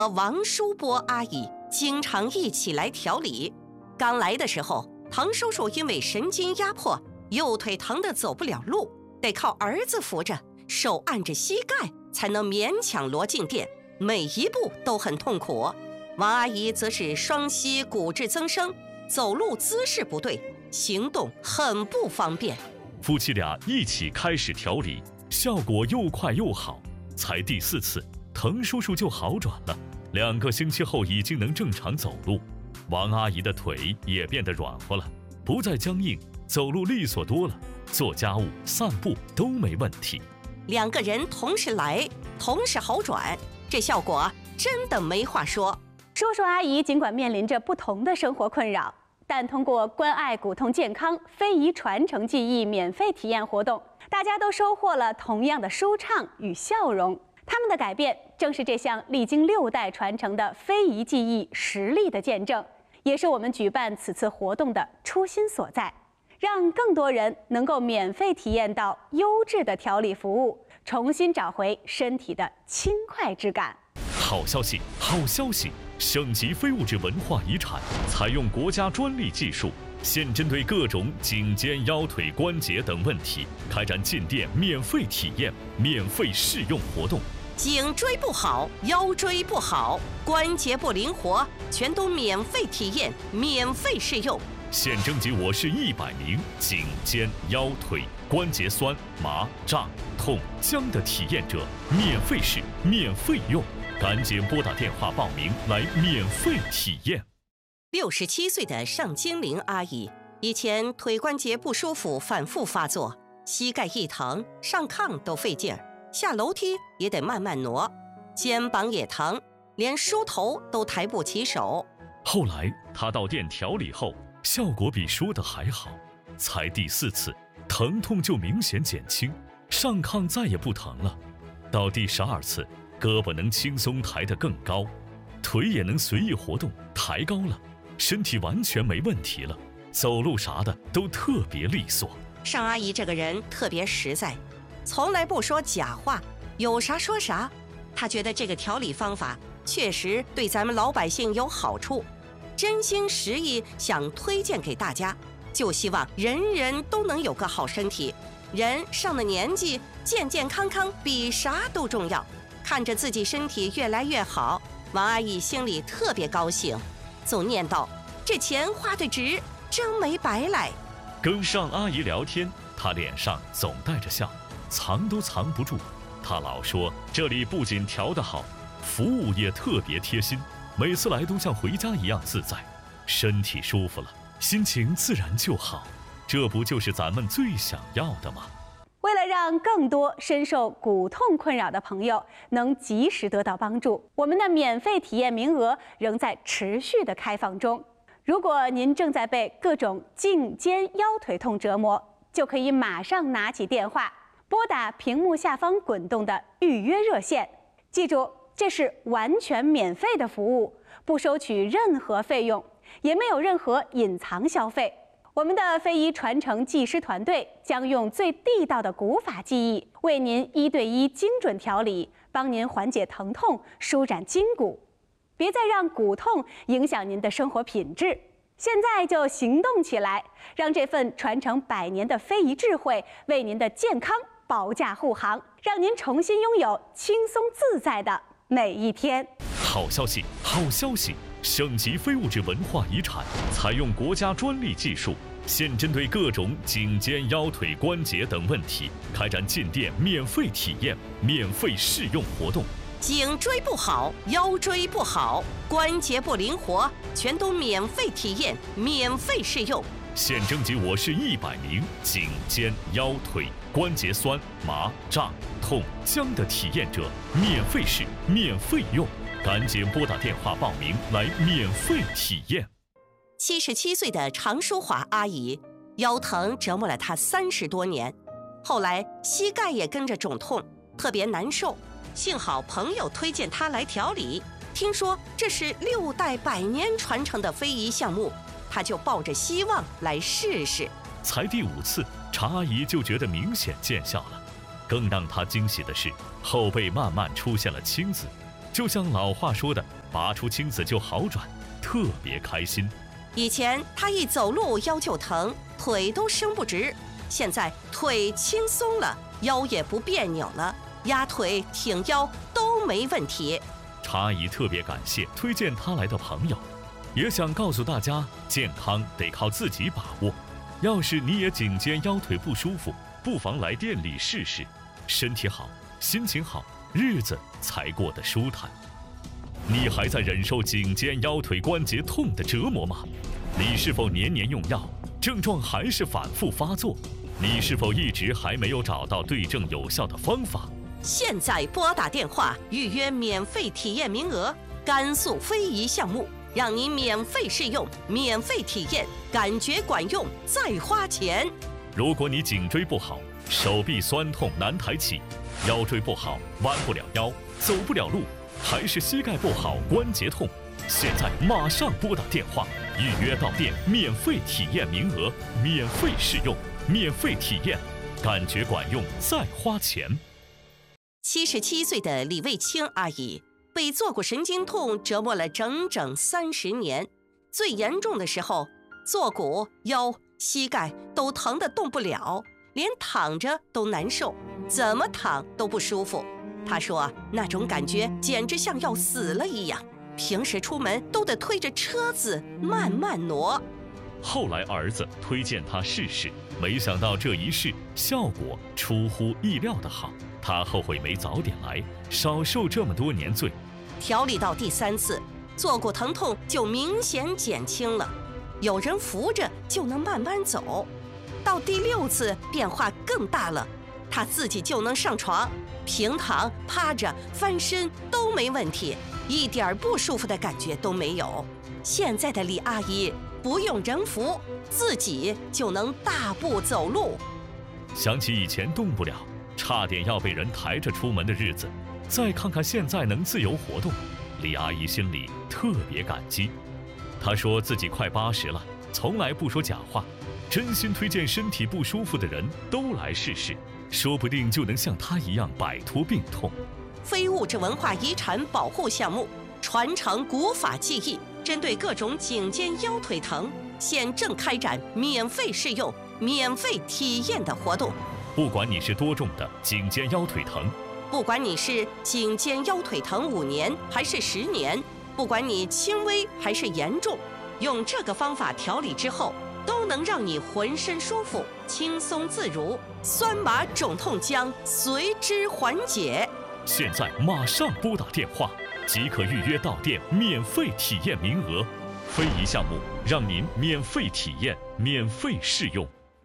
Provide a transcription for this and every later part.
王淑波阿姨经常一起来调理。刚来的时候，唐叔叔因为神经压迫，右腿疼得走不了路，得靠儿子扶着，手按着膝盖才能勉强挪进店，每一步都很痛苦。王阿姨则是双膝骨质增生，走路姿势不对，行动很不方便。 夫妻俩一起开始调理，效果又快又好。才第4次，滕叔叔就好转了，2个星期后已经能正常走路。王阿姨的腿也变得软和了，不再僵硬，走路利索多了，做家务、散步都没问题。 2个人同时来，同时好转，这效果真的没话说。 叔叔阿姨尽管面临着不同的生活困扰，但通过关爱骨痛健康非遗传承技艺免费体验活动，大家都收获了同样的舒畅与笑容。他们的改变正是这项历经6代传承的非遗技艺实力的见证，也是我们举办此次活动的初心所在，让更多人能够免费体验到优质的调理服务，重新找回身体的轻快之感。 好消息，好消息！省级非物质文化遗产，采用国家专利技术，现针对各种颈肩、腰腿、关节等问题，开展进店免费体验、免费试用活动。 颈椎不好，腰椎不好，关节不灵活，全都免费体验、免费试用。 现征集我市100名颈肩、腰腿、关节酸、麻、胀、痛、僵的体验者，免费试、免费用。赶紧拨打电话报名来免费体验。 67岁的尚金玲阿姨，以前腿关节不舒服反复发作，膝盖一疼，上炕都费劲儿，下楼梯也得慢慢挪，肩膀也疼，连梳头都抬不起手。 后来她到店调理后，效果比说的还好，才第4次，疼痛就明显减轻，上炕再也不疼了。到第12次，胳膊能轻松抬得更高，腿也能随意活动，抬高了，身体完全没问题了，走路啥的都特别利索。 尚阿姨这个人特别实在，从来不说假话，有啥说啥。她觉得这个调理方法确实对咱们老百姓有好处，真心实意想推荐给大家，就希望人人都能有个好身体。人上了年纪，健健康康比啥都重要。看着自己身体越来越好，王阿姨心里特别高兴，总念叨：这钱花得值，真没白来。 跟尚阿姨聊天，她脸上总带着笑，藏都藏不住。她老说这里不仅调得好，服务也特别贴心，每次来都像回家一样自在。身体舒服了，心情自然就好，这不就是咱们最想要的吗？ 为了让更多深受骨痛困扰的朋友能及时得到帮助，我们的免费体验名额仍在持续的开放中。如果您正在被各种颈肩腰腿痛折磨，就可以马上拿起电话，拨打屏幕下方滚动的预约热线。记住，这是完全免费的服务，不收取任何费用，也没有任何隐藏消费。我们的非遗传承技师团队将用最地道的古法技艺，为您1对1精准调理，帮您缓解疼痛，舒展筋骨。别再让骨痛影响您的生活品质，现在就行动起来，让这份传承100年的非遗智慧为您的健康保驾护航，让您重新拥有轻松自在的每一天。 好消息，好消息！省级非物质文化遗产，采用国家专利技术，现针对各种颈肩、腰腿、关节等问题，开展进店免费体验、免费试用活动。 颈椎不好，腰椎不好，关节不灵活，全都免费体验、免费试用。 现征集我市100名颈肩、腰腿、关节酸、麻、胀、痛、僵的体验者，免费试、免费用。赶紧拨打电话报名来免费体验。 77岁的常淑华阿姨，腰疼折磨了她30多年，后来膝盖也跟着肿痛，特别难受。幸好朋友推荐她来调理，听说这是6代100年传承的非遗项目，她就抱着希望来试试。 才第5次，常阿姨就觉得明显见效了。更让她惊喜的是，后背慢慢出现了青紫， 就像老话说的，拔出青子就好转，特别开心。 以前他一走路腰就疼，腿都伸不直，现在腿轻松了，腰也不别扭了，压腿挺腰都没问题。 常阿姨特别感谢推荐她来的朋友，也想告诉大家，健康得靠自己把握。要是你也颈肩腰腿不舒服，不妨来店里试试，身体好，心情好，日子才过得舒坦。你还在忍受颈肩腰腿关节痛的折磨吗？你是否年年用药，症状还是反复发作？你是否一直还没有找到对症有效的方法？ 现在拨打电话预约免费体验名额，甘肃非遗项目，让你免费试用，免费体验，感觉管用再花钱。 如果你颈椎不好，手臂酸痛难抬起，腰椎不好弯不了腰，走不了路，还是膝盖不好关节痛，现在马上拨打电话预约到店，免费体验名额，免费试用，免费体验，感觉管用再花钱。 77岁的李卫清阿姨被坐骨神经痛折磨了整整30年，最严重的时候，坐骨、腰、膝盖都疼得动不了，连躺着都难受，怎么躺都不舒服。她说那种感觉简直像要死了一样，平时出门都得推着车子慢慢挪。 后来儿子推荐她试试，没想到这一试效果出乎意料的好，她后悔没早点来，少受这么多年罪。 调理到第3次，坐骨疼痛就明显减轻了，有人扶着就能慢慢走。到第6次变化更大了，她自己就能上床，平躺、趴着、翻身都没问题，一点不舒服的感觉都没有。现在的李阿姨不用人扶，自己就能大步走路。 想起以前动不了，差点要被人抬着出门的日子，再看看现在能自由活动，李阿姨心里特别感激。她说自己快80了，从来不说假话，真心推荐身体不舒服的人都来试试，说不定就能像她一样摆脱病痛。 非物质文化遗产保护项目，传承古法技艺，针对各种颈肩腰腿疼，现正开展免费试用、免费体验的活动。 不管你是多重的颈肩腰腿疼， 不管你是颈肩腰腿疼5年还是10年，不管你轻微还是严重，用这个方法调理之后，都能让你浑身舒服、轻松自如，酸麻肿痛将随之缓解。 现在马上拨打电话，即可预约到店，免费体验名额。非遗项目让您免费体验，免费试用。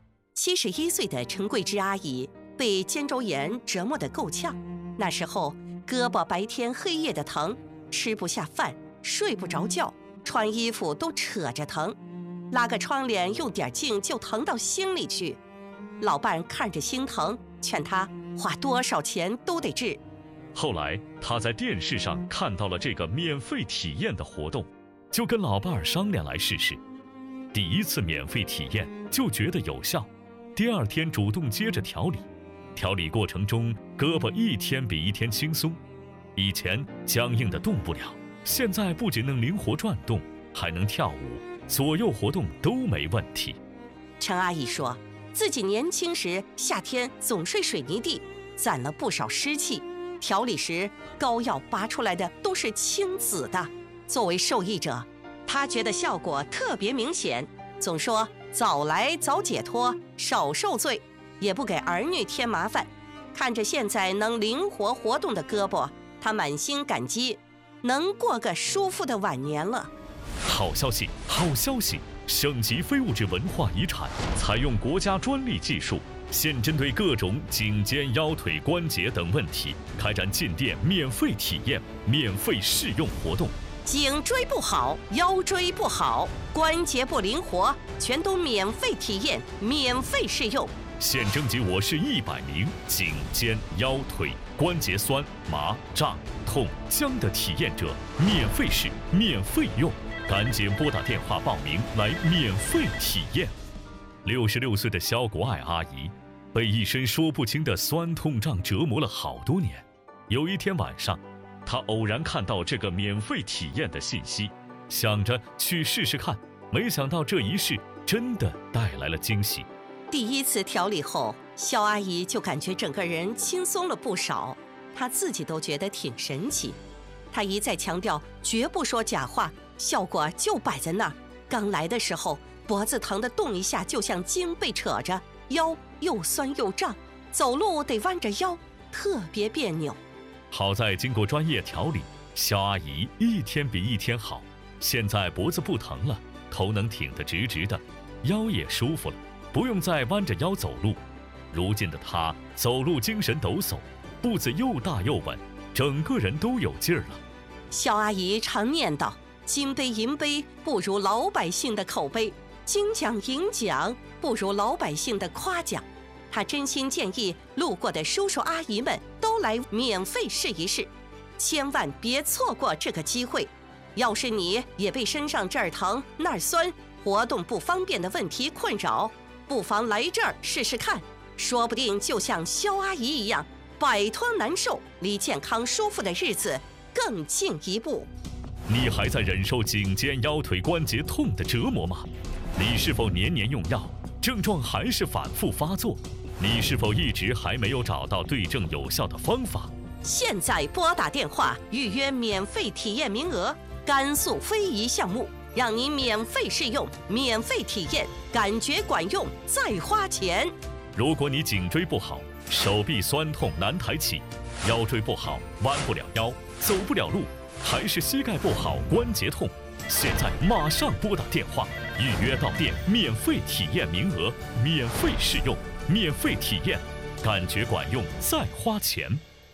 71岁的陈桂芝阿姨被肩周炎折磨得够呛，那时候胳膊白天黑夜的疼，吃不下饭，睡不着觉，穿衣服都扯着疼，拉个窗帘用点劲就疼到心里去。老伴看着心疼，劝她花多少钱都得治。 后来他在电视上看到了这个免费体验的活动，就跟老伴儿商量来试试。第1次免费体验就觉得有效，第2天主动接着调理。调理过程中，胳膊一天比一天轻松，以前僵硬的动不了，现在不仅能灵活转动，还能跳舞，左右活动都没问题。 陈阿姨说，自己年轻时夏天总睡水泥地，攒了不少湿气，调理时膏药拔出来的都是青紫的。作为受益者，她觉得效果特别明显，总说早来早解脱，少受罪，也不给儿女添麻烦。看着现在能灵活活动的胳膊，她满心感激，能过个舒服的晚年了。 好消息，好消息！省级非物质文化遗产采用国家专利技术，现针对各种颈肩腰腿关节等问题，开展进店免费体验、免费试用活动。 颈椎不好，腰椎不好，关节不灵活，全都免费体验、免费试用。 现征集我市100名颈肩腰腿关节酸麻胀痛僵的体验者，免费试、免费用。赶紧拨打电话报名来免费体验。66岁的肖国爱阿姨被一身说不清的酸痛胀折磨了好多年。有一天晚上， 她偶然看到这个免费体验的信息，想着去试试看，没想到这一试真的带来了惊喜。 第一次调理后，肖阿姨就感觉整个人轻松了不少，她自己都觉得挺神奇。她一再强调绝不说假话，效果就摆在那儿。刚来的时候，脖子疼得动一下就像筋被扯着，腰又酸又胀，走路得弯着腰，特别别扭。 好在经过专业调理，肖阿姨一天比一天好，现在脖子不疼了，头能挺得直直的，腰也舒服了，不用再弯着腰走路。如今的她走路精神抖擞，步子又大又稳，整个人都有劲儿了。 肖阿姨常念叨：金杯银杯不如老百姓的口碑，金奖银奖不如老百姓的夸奖。她真心建议路过的叔叔阿姨们都来免费试一试，千万别错过这个机会。要是你也被身上这儿疼那儿酸、活动不方便的问题困扰，不妨来这儿试试看，说不定就像肖阿姨一样，摆脱难受，离健康舒服的日子更进一步。 你还在忍受颈肩腰腿关节痛的折磨吗？你是否年年用药，症状还是反复发作？你是否一直还没有找到对症有效的方法？ 现在拨打电话预约免费体验名额，甘肃非遗项目，让你免费试用、免费体验，感觉管用再花钱。 如果你颈椎不好，手臂酸痛难抬起，腰椎不好弯不了腰，走不了路，还是膝盖不好关节痛，现在马上拨打电话预约到店，免费体验名额，免费试用，免费体验，感觉管用再花钱。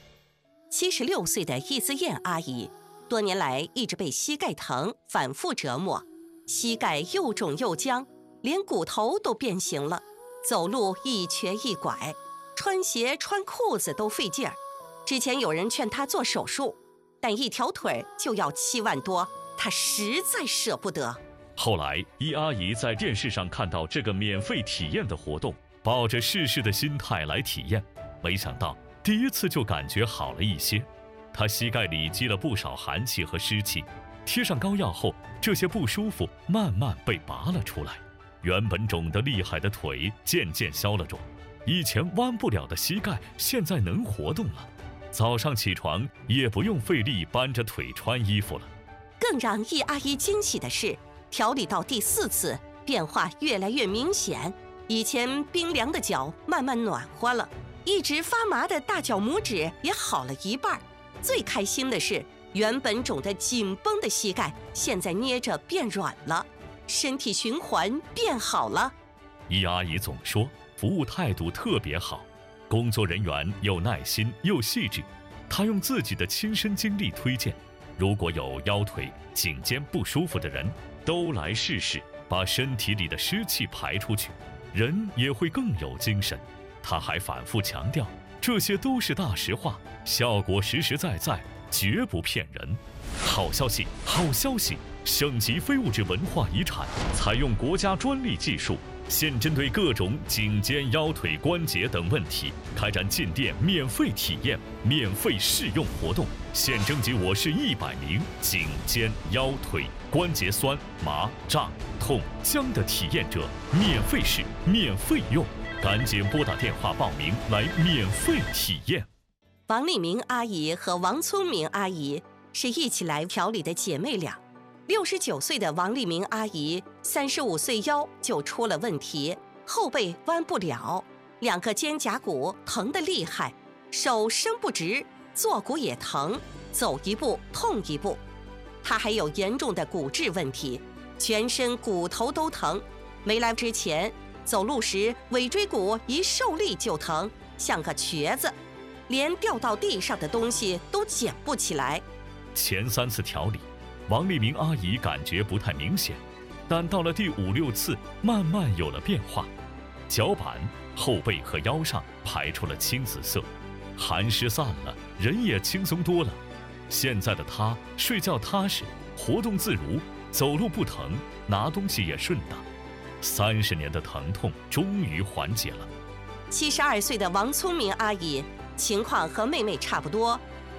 76岁的易思燕阿姨，多年来一直被膝盖疼反复折磨，膝盖又肿又僵，连骨头都变形了，走路一瘸一拐，穿鞋穿裤子都费劲儿。之前有人劝她做手术，但一条腿就要7万多，她实在舍不得。 后来易阿姨在电视上看到这个免费体验的活动，抱着试试的心态来体验，没想到第一次就感觉好了一些。她膝盖里积了不少寒气和湿气，贴上膏药后，这些不舒服慢慢被拔了出来，原本肿得厉害的腿渐渐消了肿，以前弯不了的膝盖现在能活动了，早上起床也不用费力搬着腿穿衣服了。 更让易阿姨惊喜的是，调理到第4次，变化越来越明显，以前冰凉的脚慢慢暖和了，一直发麻的大脚拇指也好了一半。最开心的是，原本肿得紧绷的膝盖现在捏着变软了，身体循环变好了。 易阿姨总说服务态度特别好，工作人员又耐心又细致，她用自己的亲身经历推荐，如果有腰腿、颈肩不舒服的人，都来试试，把身体里的湿气排出去，人也会更有精神。她还反复强调，这些都是大实话，效果实实在在，绝不骗人。好消息，好消息！省级非物质文化遗产采用国家专利技术，现针对各种颈肩、腰腿、关节等问题，开展进店免费体验、免费试用活动。现征集我市100名颈肩、腰腿、关节酸、麻、胀、痛、僵的体验者，免费试、免费用。赶紧拨打电话报名来免费体验。 王丽明阿姨和王聪明阿姨是一起来调理的姐妹俩。69岁的王丽明阿姨35岁腰就出了问题，后背弯不了，2个肩胛骨疼得厉害，手伸不直，坐骨也疼，走一步痛一步。她还有严重的骨质问题，全身骨头都疼，没来之前走路时尾椎骨一受力就疼，像个瘸子，连掉到地上的东西都捡不起来。 前3次调理，王丽明阿姨感觉不太明显，但到了第5、6次，慢慢有了变化。脚板、后背和腰上排出了青紫色，寒湿散了，人也轻松多了。现在的她睡觉踏实，活动自如，走路不疼，拿东西也顺当。30年的疼痛终于缓解了。 72岁的王聪明阿姨情况和妹妹差不多，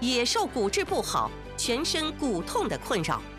也受骨质不好、全身骨痛的困扰。